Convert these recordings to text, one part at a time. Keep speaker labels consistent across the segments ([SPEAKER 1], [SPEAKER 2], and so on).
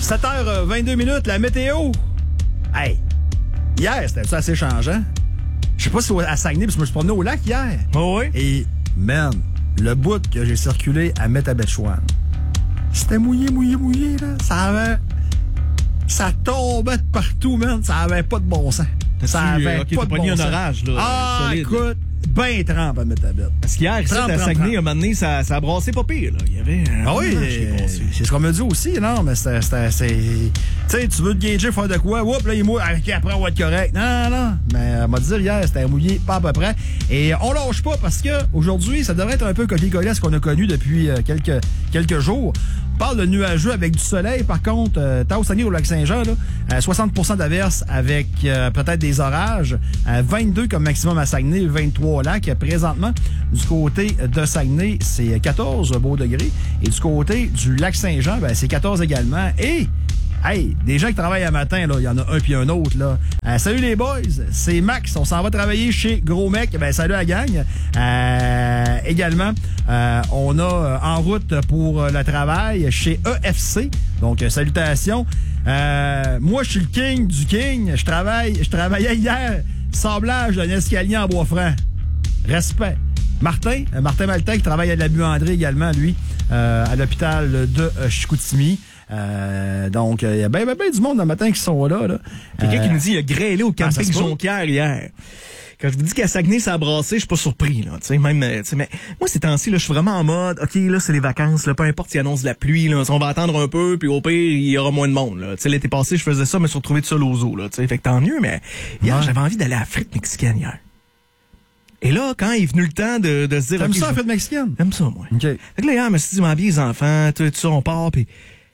[SPEAKER 1] 7h22, la météo. Hey, hier, c'était assez changeant. Je sais pas si à Saguenay, parce que je me suis promené au lac hier.
[SPEAKER 2] Oh oui?
[SPEAKER 1] Et, man, le bout que j'ai circulé à Métabetchouan, c'était mouillé, là. Ça tombait de partout, man. Ça avait pas de bon sens. Ça avait pas de bon sens.
[SPEAKER 2] Un orage, là.
[SPEAKER 1] Solide. Écoute, ben trempe à Métabet.
[SPEAKER 2] Parce qu'hier, ici, à Saguenay, un moment donné, ça a brassé pas pire, là. Il y avait un
[SPEAKER 1] c'est ce qu'on me dit aussi, non, mais c'est... Tu sais, tu veux te gager, faire de quoi? Oups, là, il mouille. Après, on va être correct. Non. Mais, on m'a dit hier, c'était mouillé, pas à peu près. Et on lâche pas parce que aujourd'hui, ça devrait être un peu copier-coller à ce qu'on a connu depuis quelques jours. On parle de nuageux avec du soleil. Par contre, au Saguenay, au Lac-Saint-Jean, là, 60% d'averses avec peut-être des orages. 22 comme maximum à Saguenay, 23 au lac. Présentement, du côté de Saguenay, c'est 14 beaux degrés. Et du côté du Lac-Saint-Jean, ben, c'est 14 également. Et hey, des gens qui travaillent à matin, là, il y en a un puis un autre, là. Salut les boys, c'est Max, on s'en va travailler chez Gros Mec. Ben, salut à la gang. Également, on a en route pour le travail chez EFC. Donc, salutations. Moi, je suis le king du king. Je travaillais hier, sablage d'un escalier en bois franc. Respect. Martin Maltais, qui travaille à la buanderie également, lui, à l'hôpital de Chicoutimi. Donc, il y a bien du monde le matin qui sont là.
[SPEAKER 2] Quelqu'un qui nous dit qu'il a grêlé au camping Jonquière hier. Quand je vous dis qu'à Saguenay, ça a brassé, je suis pas surpris, là. Tu sais, même, mais moi, ces temps-ci, là, je suis vraiment en mode, OK, là, c'est les vacances, là, peu importe s'il annonce de la pluie, là, on va attendre un peu, puis au pire, il y aura moins de monde, là. Tu sais, l'été passé, je faisais ça, mais je me suis retrouvé tout seul aux eaux, là. Tu sais, fait que tant mieux, mais hier, j'avais envie d'aller à la frite mexicaine hier. Et là, quand il est venu le temps de se dire...
[SPEAKER 1] T'aimes ça, la frite mexicaine?
[SPEAKER 2] J'aime ça, moi.
[SPEAKER 1] OK.
[SPEAKER 2] Fait que là, hier, je me suis dit, m'habiller les enfants, tout ça, on part, puis...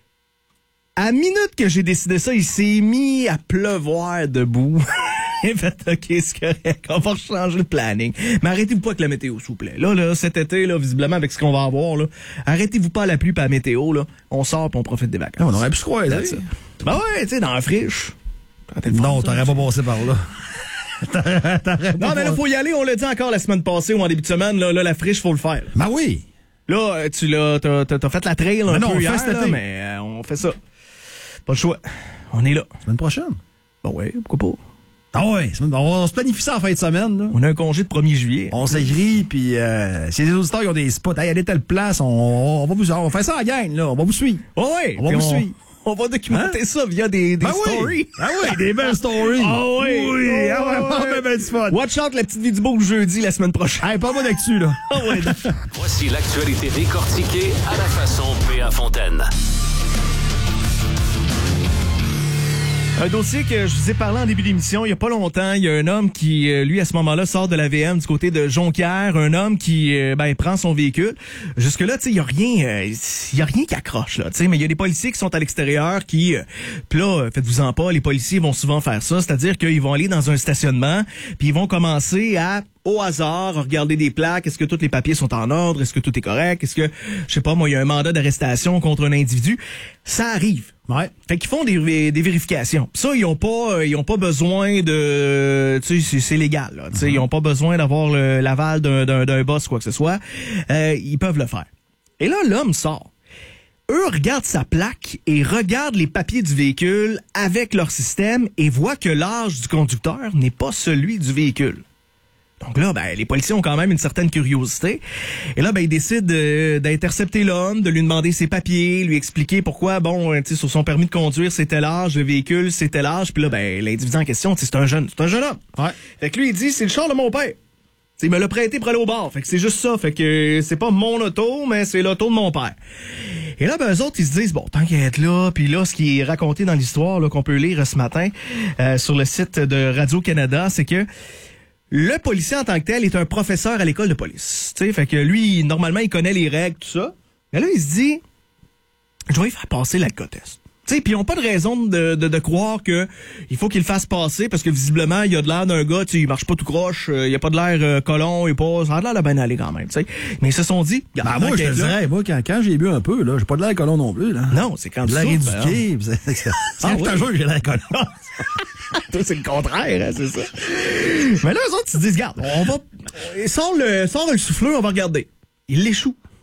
[SPEAKER 2] À la minute que j'ai décidé ça, il s'est mis à pleuvoir debout. Il a fait, OK, c'est correct, on va changer le planning. Mais arrêtez-vous pas avec la météo, s'il vous plaît. Là, cet été, là, visiblement, avec ce qu'on va avoir, là, arrêtez-vous pas à la pluie et à la météo, là. On sort et on profite des vacances.
[SPEAKER 1] On aurait pu se croire, là.
[SPEAKER 2] Ben ouais, tu sais, dans la friche.
[SPEAKER 1] Non, t'aurais pas passé par là.
[SPEAKER 2] Non, mais là, faut y aller, on l'a dit encore la semaine passée ou en début de semaine, là, la friche, faut le faire.
[SPEAKER 1] Ben oui.
[SPEAKER 2] Là, t'as fait la trail un peu hier,
[SPEAKER 1] cet été.
[SPEAKER 2] mais on fait ça. Pas le choix. On est là.
[SPEAKER 1] Semaine prochaine.
[SPEAKER 2] Ben ouais, pourquoi pas.
[SPEAKER 1] Ah ouais, on se planifie ça en fin de semaine. Là.
[SPEAKER 2] On a un congé de 1er juillet.
[SPEAKER 1] On s'écrit, puis si les auditeurs ils ont des spots, hey, allez telle place, on va faire ça à la gang, là. On va vous suivre.
[SPEAKER 2] Oh ouais,
[SPEAKER 1] on va vous suivre.
[SPEAKER 2] On va documenter ça via des stories.
[SPEAKER 1] Oui. Ah oui, des belles stories.
[SPEAKER 2] Ah oui.
[SPEAKER 1] Oui, ah ouais, ben du fun.
[SPEAKER 2] Watch out la petite vie du beau jeudi la semaine prochaine.
[SPEAKER 1] Hey, parle-moi d'actu, là.
[SPEAKER 2] Ah ouais.
[SPEAKER 3] Voici l'actualité décortiquée à la façon P.A. Fontaine.
[SPEAKER 2] Un dossier que je vous ai parlé en début d'émission, il y a pas longtemps, il y a un homme qui, lui, à ce moment-là, sort de la VM du côté de Jonquière, un homme qui, prend son véhicule. Jusque-là, tu sais, il y a rien qui accroche, là, tu sais, mais il y a des policiers qui sont à l'extérieur qui, puis là, faites-vous-en pas, les policiers vont souvent faire ça, c'est-à-dire qu'ils vont aller dans un stationnement, puis ils vont commencer à au hasard, regarder des plaques, est-ce que tous les papiers sont en ordre, est-ce que tout est correct, est-ce que, je sais pas, moi, il y a un mandat d'arrestation contre un individu. Ça arrive.
[SPEAKER 1] Ouais.
[SPEAKER 2] Fait qu'ils font des vérifications. Ça, ils ont pas besoin de, tu sais, c'est légal, là. Tu sais, ils ont pas besoin d'avoir l'aval d'un boss, quoi que ce soit. Ils peuvent le faire. Et là, l'homme sort. Eux regardent sa plaque et regardent les papiers du véhicule avec leur système et voient que l'âge du conducteur n'est pas celui du véhicule. Donc là, les policiers ont quand même une certaine curiosité. Et là, ils décident d'intercepter l'homme, de lui demander ses papiers, lui expliquer pourquoi, tu sais, sur son permis de conduire, c'était l'âge, le véhicule, c'était l'âge. Puis là, l'individu en question, tu sais, c'est un jeune homme.
[SPEAKER 1] Ouais.
[SPEAKER 2] Fait que lui, il dit, c'est le char de mon père. T'sais, il me l'a prêté pour aller au bar. Fait que c'est juste ça. Fait que c'est pas mon auto, mais c'est l'auto de mon père. Et là, eux autres, ils se disent, bon, tant qu'à être là, puis là, ce qui est raconté dans l'histoire, là, qu'on peut lire ce matin, sur le site de Radio-Canada, c'est que le policier en tant que tel est un professeur à l'école de police. Tu sais, fait que lui, normalement, il connaît les règles, tout ça. Mais là, il se dit, je vais y faire passer l'alcotest. Tu sais, puis ils ont pas de raison de croire que il faut qu'il le fasse passer parce que visiblement, il y a de l'air d'un gars, tu sais, il marche pas tout croche, il y a pas de l'air colon, ça a de l'air de bien aller quand même, tu sais. Mais ils se sont dit,
[SPEAKER 1] moi, je te dirais, moi, quand j'ai bu un peu, là, j'ai pas de l'air colon non plus, là.
[SPEAKER 2] Non, c'est quand
[SPEAKER 1] de l'air éduqué. C'est un jeu, j'ai l'air colon.
[SPEAKER 2] Toi, c'est le contraire, hein, c'est ça. Mais là, eux autres, ils se disent, regarde, on va, sort le souffleur, on va regarder. Il l'échoue.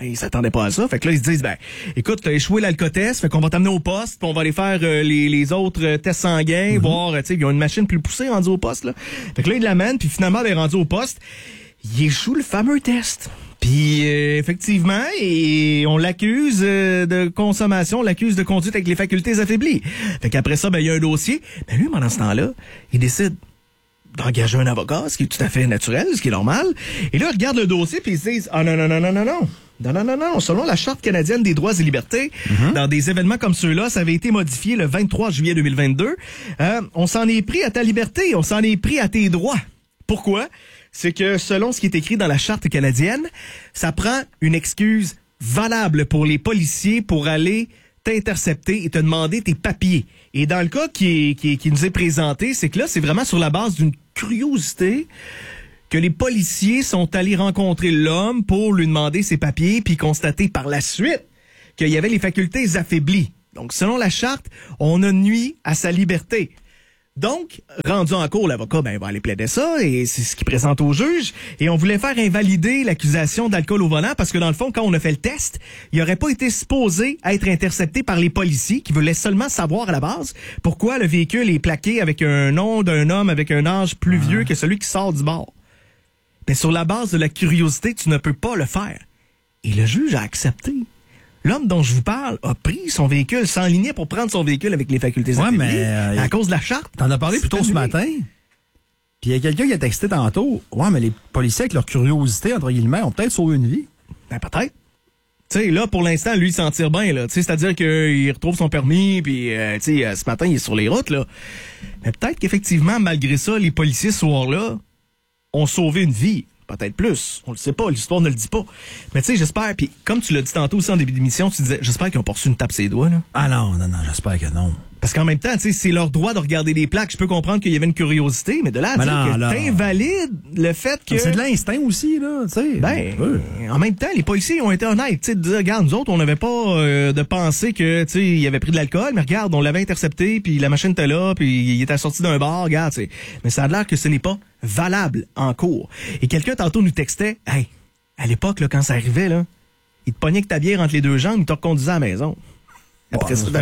[SPEAKER 2] Ils s'attendaient pas à ça. Fait que là, ils se disent, écoute, t'as échoué l'alcotest, fait qu'on va t'amener au poste, puis on va aller faire les autres tests sanguins, voir, tu sais, ils ont une machine plus poussée rendue au poste, là. Fait que là, ils l'amènent, puis finalement, elle est rendue au poste. Il échoue le fameux test. Puis, effectivement, et on l'accuse de consommation, on l'accuse de conduite avec les facultés affaiblies. Fait qu'après ça, il y a un dossier. Mais lui, pendant ce temps-là, il décide d'engager un avocat, ce qui est tout à fait naturel, ce qui est normal. Et là, il regarde le dossier, puis ils se disent, ah non. Selon la Charte canadienne des droits et libertés, dans des événements comme ceux-là, ça avait été modifié le 23 juillet 2022. On s'en est pris à ta liberté, on s'en est pris à tes droits. Pourquoi? C'est que selon ce qui est écrit dans la Charte canadienne, ça prend une excuse valable pour les policiers pour aller t'intercepter et te demander tes papiers. Et dans le cas qui nous est présenté, c'est que là, c'est vraiment sur la base d'une curiosité que les policiers sont allés rencontrer l'homme pour lui demander ses papiers puis constater par la suite qu'il y avait les facultés affaiblies. Donc, selon la Charte, on a nui à sa liberté. Donc, rendu en cours, l'avocat, va aller plaider ça, et c'est ce qu'il présente au juge. Et on voulait faire invalider l'accusation d'alcool au volant parce que, dans le fond, quand on a fait le test, il n'aurait pas été supposé être intercepté par les policiers qui voulaient seulement savoir à la base pourquoi le véhicule est plaqué avec un nom d'un homme avec un âge plus vieux que celui qui sort du bord. Mais sur la base de la curiosité, tu ne peux pas le faire. Et le juge a accepté. L'homme dont je vous parle a pris son véhicule, s'enlignait pour prendre son véhicule avec les facultés affaiblies à cause de la charte.
[SPEAKER 1] T'en as parlé plus tôt ce matin. Puis il y a quelqu'un qui a texté tantôt. Ouais, mais les policiers, avec leur curiosité, entre guillemets, ont peut-être sauvé une vie.
[SPEAKER 2] Peut-être. Tu sais, là, pour l'instant, lui, il s'en tire bien, là. Tu sais, c'est-à-dire qu'il retrouve son permis, puis, tu sais, ce matin, il est sur les routes, là. Mais peut-être qu'effectivement, malgré ça, les policiers, ce soir-là, ont sauvé une vie. Peut-être plus. On le sait pas, l'histoire ne le dit pas. Mais tu sais, j'espère, puis comme tu l'as dit tantôt aussi en début d'émission, tu disais, j'espère qu'ils ont pas reçu une tape ses doigts, là.
[SPEAKER 1] Ah non, j'espère que non.
[SPEAKER 2] Parce qu'en même temps, tu sais, c'est leur droit de regarder les plaques. Je peux comprendre qu'il y avait une curiosité, mais de là à dire que t'invalides le fait que...
[SPEAKER 1] C'est de l'instinct aussi, là, tu sais.
[SPEAKER 2] En même temps, les policiers ont été honnêtes, tu sais, de dire, regarde, nous autres, on n'avait pas de penser que, tu sais, il avait pris de l'alcool, mais regarde, on l'avait intercepté, puis la machine était là, puis il était sorti d'un bar, regarde, tu sais. Mais ça a l'air que ce n'est pas valable en cours. Et quelqu'un tantôt nous textait, hey, à l'époque, là, quand ça arrivait, là, il te pognait avec ta bière entre les deux jambes, il te reconduisait à la maison. Après ça,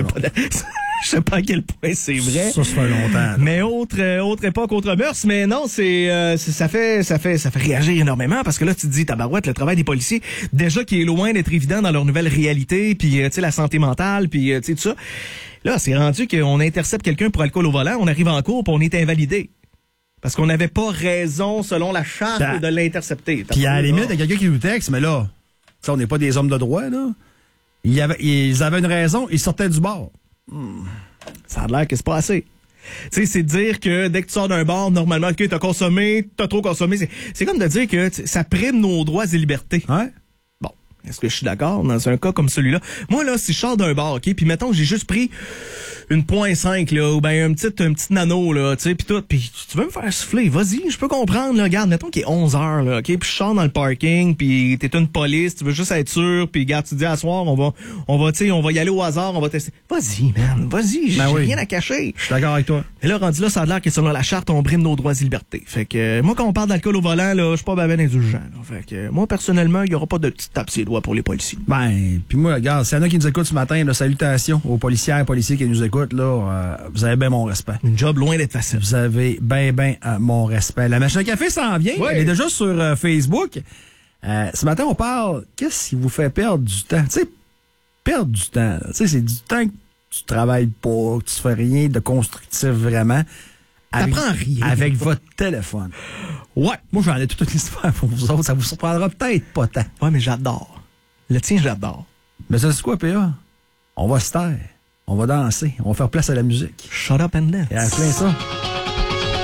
[SPEAKER 2] je sais pas à quel point c'est vrai.
[SPEAKER 1] Ça fait longtemps. Là.
[SPEAKER 2] Mais autre époque, autre mœurs. Mais non, ça fait réagir énormément parce que là, tu te dis, tabarouette, le travail des policiers, déjà qui est loin d'être évident dans leur nouvelle réalité, puis tu sais, la santé mentale, puis tu sais, tout ça. Là, c'est rendu qu'on intercepte quelqu'un pour alcool au volant, on arrive en cours, puis on est invalidé. Parce qu'on n'avait pas raison, selon la charte, de l'intercepter.
[SPEAKER 1] Puis à la limite, il y a quelqu'un qui nous texte, mais là, on n'est pas des hommes de droit, là. Ils avaient une raison, ils sortaient du bar.
[SPEAKER 2] Ça a l'air que c'est pas assez. Tu sais, c'est de dire que dès que tu sors d'un bar, normalement, OK, t'as consommé, t'as trop consommé. C'est comme de dire que ça prime nos droits et libertés.
[SPEAKER 1] Ouais.
[SPEAKER 2] Bon, est-ce que je suis d'accord dans un cas comme celui-là? Moi, là, si je sors d'un bar, OK, puis mettons que j'ai juste pris une 0.5, là, ou ben un petit nano, là, tu sais, puis tout, puis tu veux me faire souffler, vas-y, je peux comprendre, là, regarde, mettons qu'il est 11 heures, là, OK, puis je sors dans le parking, puis t'es une police, tu veux juste être sûr, puis regarde, tu dis à soir, on va, tu sais, on va y aller au hasard, on va tester. Vas-y, man, vas-y, j'ai rien à cacher.
[SPEAKER 1] Je suis d'accord avec toi.
[SPEAKER 2] Et là, rendu là, ça a l'air que selon la charte, on brime nos droits et libertés. Fait que, moi, quand on parle d'alcool au volant, là, je suis pas ben indulgent, là. Fait que, moi, personnellement, il y aura pas de petite tape ses doigts pour les policiers.
[SPEAKER 1] Ben, puis moi, regarde, s'il y en a qui nous écoutent ce matin, là, salutations aux policières et policiers qui nous écoutent, là, vous avez bien mon respect.
[SPEAKER 2] Une job loin d'être facile.
[SPEAKER 1] Vous avez bien mon respect. La machine à café s'en vient.
[SPEAKER 2] Oui.
[SPEAKER 1] Elle est déjà sur Facebook. Ce matin, on parle, qu'est-ce qui vous fait perdre du temps? Tu sais, perdre du temps. Tu sais, c'est du temps que tu travailles pas, que tu fais rien de constructif vraiment.
[SPEAKER 2] T'apprends rien.
[SPEAKER 1] Avec votre téléphone.
[SPEAKER 2] Ouais.
[SPEAKER 1] Moi, j'en ai toute une histoire pour vous autres. Ça vous surprendra peut-être pas tant.
[SPEAKER 2] Ouais, mais j'adore. Le tien, j'adore.
[SPEAKER 1] Mais ça, c'est quoi, PA? On va se taire. On va danser. On va faire place à la musique.
[SPEAKER 2] Shut up and dance.
[SPEAKER 1] Et à la fin, ça.